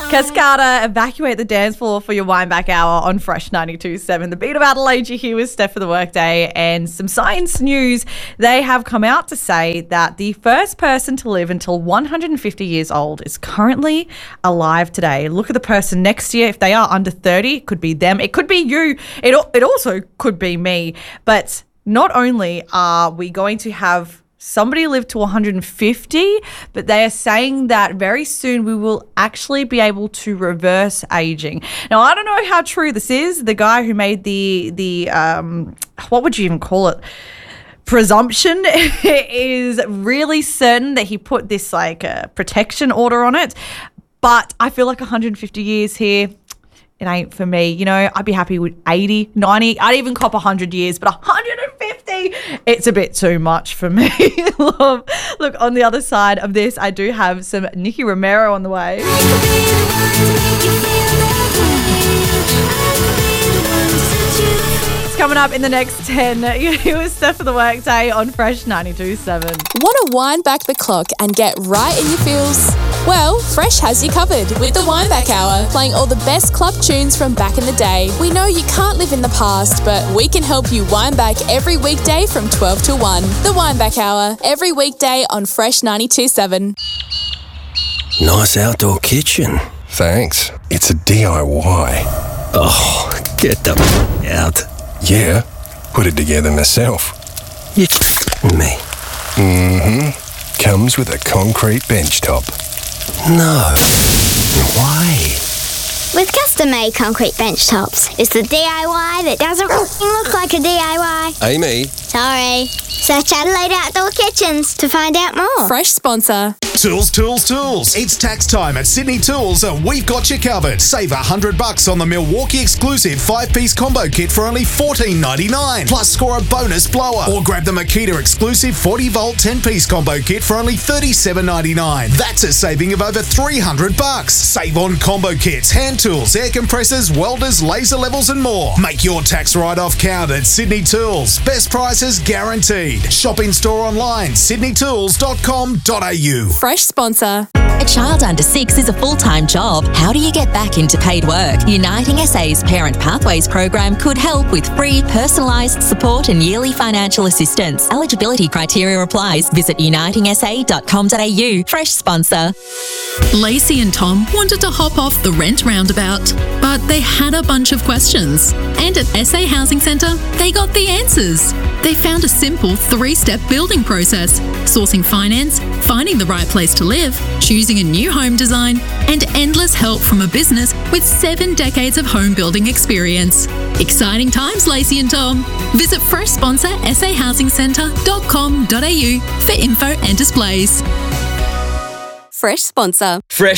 Cascada, evacuate the dance floor for your Wind Back Hour on Fresh 92.7. The Beat of Adelaide, you're here with Steph for the Workday. And some science news. They have come out to say that the first person to live until 150 years old is currently alive today. Look at the person next to you. If they are under 30, it could be them. It could be you. It also could be me. But not only are we going to have somebody live to 150, but they are saying that very soon we will actually be able to reverse aging. Now, I don't know how true this is. The guy who made the what would you even call it? Presumption is really certain that he put this protection order on it. But I feel like 150 years here, it ain't for me. You know, I'd be happy with 80, 90. I'd even cop 100 years, but 150, it's a bit too much for me. Look, on the other side of this, I do have some Nicky Romero on the way. It's coming up in the next 10. It was Steph for the Workday on Fresh 92.7. Want to wind back the clock and get right in your feels? Well, Fresh has you covered with the Wind Back Hour, playing all the best club tunes from back in the day. We know you can't live in the past, but we can help you wind back every weekday from 12 to 1. The Wind Back Hour, every weekday on Fresh 92.7. Nice outdoor kitchen. Thanks. It's a DIY. Oh, get the out. Yeah, put it together myself. Me. Mm-hmm. Comes with a concrete bench top. No. Why? With custom-made concrete bench tops, it's the DIY that doesn't look like a DIY. Amy. Sorry. Search Adelaide Outdoor Kitchens to find out more. Fresh sponsor. Tools, tools, tools. It's tax time at Sydney Tools and we've got you covered. Save $100 on the Milwaukee exclusive 5-piece combo kit for only $14.99. Plus score a bonus blower. Or grab the Makita exclusive 40-volt 10-piece combo kit for only $37.99. That's a saving of over $300. Save on combo kits, hand tools, air compressors, welders, laser levels and more. Make your tax write-off count at Sydney Tools. Best prices guaranteed. Shop in store online, sydneytools.com.au. Fresh sponsor. A child under 6 is a full-time job. How do you get back into paid work? Uniting SA's Parent Pathways program could help with free, personalised support and yearly financial assistance. Eligibility criteria applies. Visit unitingsa.com.au. Fresh sponsor. Lacey and Tom wanted to hop off the rent roundabout, but they had a bunch of questions. And at SA Housing Centre, they got the answers. They found a simple 3-step building process: sourcing finance, finding the right place to live, choosing a new home design, and endless help from a business with 7 decades of home building experience. Exciting times, Lacey and Tom. Visit fresh sponsor sahousingcentre.com.au for info and displays. Fresh sponsor. Fresh